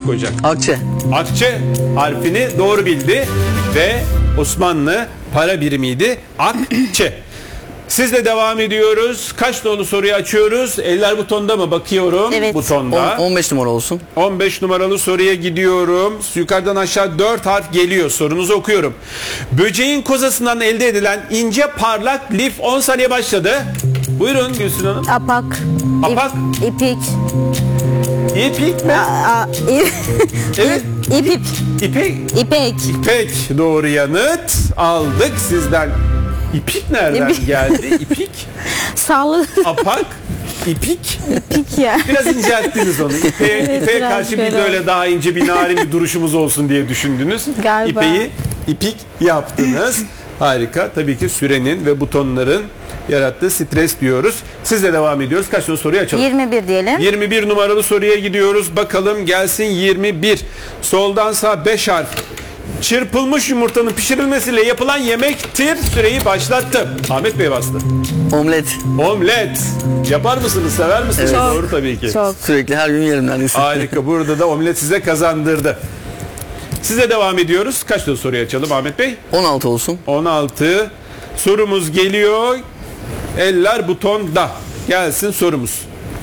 koyacak. Akçe. Akçe harfini doğru bildi ve Osmanlı para birimiydi. Akçe. Sizle devam ediyoruz. Kaç nolu soruyu açıyoruz? Eller butonda mı? Bakıyorum. Evet. Butonda. 15 numara olsun. 15 numaralı soruya gidiyorum. Yukarıdan aşağı 4 harf geliyor. Sorunuzu okuyorum. Böceğin kozasından elde edilen ince parlak lif 10 saniye başladı. Buyurun Gülsün Hanım. Apak. Apak. İpik. İpek mi? Evet. İpip. İpek. İpek. İpek doğru yanıt aldık sizden. İpik nereden geldi? İpik. Sağlık. Apak. İpik. İpik ya. Biraz incelttiniz onu. İpeğe biraz karşı bir de böyle. öyle daha ince bir narin bir duruşumuz olsun diye düşündünüz. Galiba. İpeği ipik yaptınız. Harika. Tabii ki sürenin ve butonların yarattığı stres diyoruz. Sizle devam ediyoruz. Kaç tane soruyu açalım? 21 diyelim. 21 numaralı soruya gidiyoruz. Bakalım gelsin 21. Soldan sağ 5 harf. Çırpılmış yumurtanın pişirilmesiyle yapılan yemektir. Süreyi başlattım. Ahmet Bey bastı. Omlet. Omlet. Yapar mısınız? Sever misiniz? Evet. Doğru tabii ki. Çok. Sürekli her gün yerim neredeyse. Harika. Burada da omlet size kazandırdı. Size devam ediyoruz. Kaç tane soruyu açalım Ahmet Bey? 16 olsun. 16. Sorumuz geliyor. Eller butonda. Gelsin sorumuz.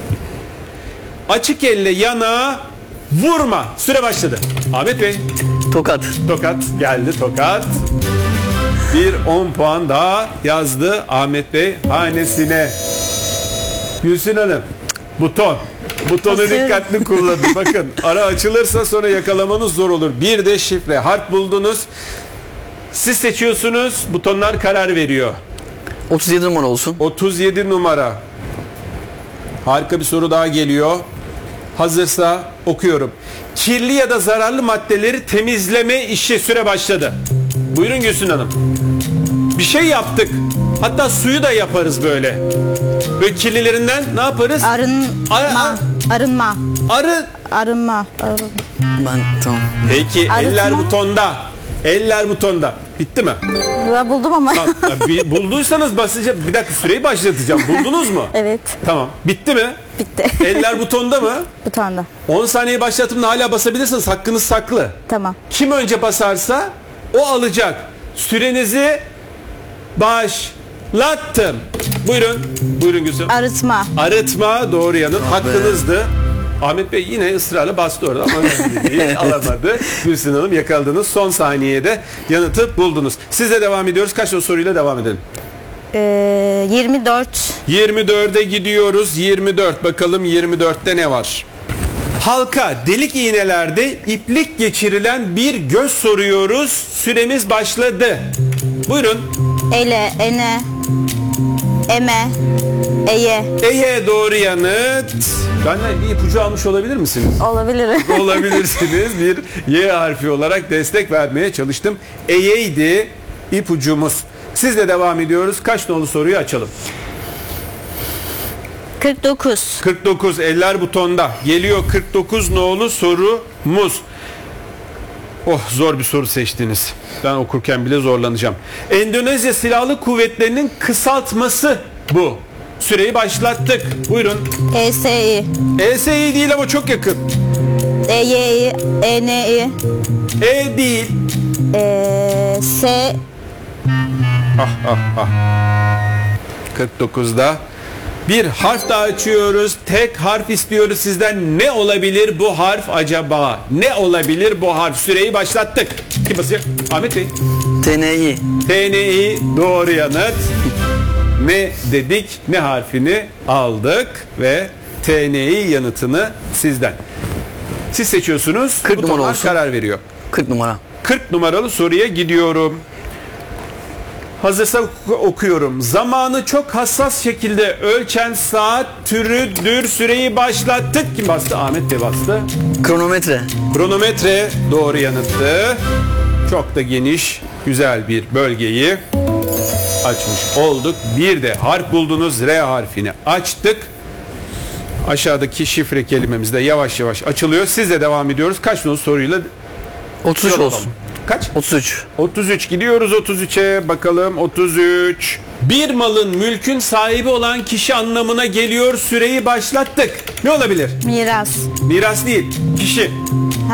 Açık elle yana vurma. Süre başladı. Ahmet Bey. Tokat. Tokat geldi tokat. Bir 10 puan daha yazdı Ahmet Bey hanesine. Gülsün Hanım. Buton. Butonu Nasıl? dikkatli kullanın. Bakın ara açılırsa sonra yakalamanız zor olur. Bir de şifre. Harf buldunuz. Siz seçiyorsunuz. Butonlar karar veriyor. 37 numara olsun. 37 numara. Harika bir soru daha geliyor. Hazırsa okuyorum. Kirli ya da zararlı maddeleri temizleme işi süre başladı. Buyurun Gülsün Hanım. Bir şey yaptık. Hatta suyu da yaparız böyle. Böyle kirlilerinden ne yaparız? Arınma. Arınma. Arı. Arınma. Ben tamam. Peki Arıtma. eller butonda. Eller butonda. Bitti mi? Ben buldum ama. Bulduysanız basacağım. Bir dakika süreyi başlatacağım. Buldunuz mu? Evet. Tamam. Bitti mi? Bitti. Eller butonda mı? Butonda. 10 saniye başlattığımda hala basabilirsiniz. Hakkınız saklı. Tamam. Kim önce basarsa o alacak. Sürenizi başlattım. Buyurun. Buyurun Gülsüm. Arıtma. Arıtma doğru yanıt. Hakkınızdı. Ahmet Bey yine ısrarla bastı orada ama önemli değil. Alamadı. Gülsün Hanım yakaladınız. Son saniyede yanıtı buldunuz. Sizle devam ediyoruz. Kaç soruyla devam edelim? 24. 24'e gidiyoruz. 24. Bakalım 24'te ne var? Halka delik iğnelerde iplik geçirilen bir göz soruyoruz. Süremiz başladı. Buyurun. Ele. Ene. Eme. Eye. Eye doğru yanıt. Benden bir ipucu almış olabilir misiniz? Olabilir. Olabilirsiniz. Bir Y harfi olarak destek vermeye çalıştım. Eye'ydi ipucumuz. Sizle devam ediyoruz. Kaç nolu soruyu açalım? 49. 49 eller butonda. Geliyor 49 nolu sorumuz. Oh zor bir soru seçtiniz. Ben okurken bile zorlanacağım. Endonezya Silahlı Kuvvetleri'nin kısaltması bu. Süreyi başlattık. Buyurun. ESI. ESİ değil ama çok yakın. EYI. ENI. E değil. S. 49'da bir harf daha açıyoruz. Tek harf istiyoruz sizden. Ne olabilir bu harf acaba? Ne olabilir bu harf? Süreyi başlattık. Kim basacak? Ahmet Bey. TNİ. TNİ doğru yanıt. Ne dedik? Ne harfini aldık ve TNİ yanıtını sizden. Siz seçiyorsunuz. 40 numara Butonlar olsun. karar veriyor. 40 numara. 40 numaralı soruya gidiyorum. Hazırsa okuyorum. Zamanı çok hassas şekilde ölçen saat türüdür. Süreyi başlattık. Kim bastı? Ahmet Bey bastı. Kronometre. Kronometre doğru yanıttı. Çok da geniş, güzel bir bölgeyi açmış olduk. Bir de harf buldunuz. R harfini açtık. Aşağıdaki şifre kelimemiz de yavaş yavaş açılıyor. Sizle devam ediyoruz. Kaç nolu soruyla? 33 Yol olsun. alalım. Kaç? 33. 33 gidiyoruz 33'e bakalım 33. Bir malın mülkün sahibi olan kişi anlamına geliyor. Süreyi başlattık. Ne olabilir? Miras. Miras değil. Kişi.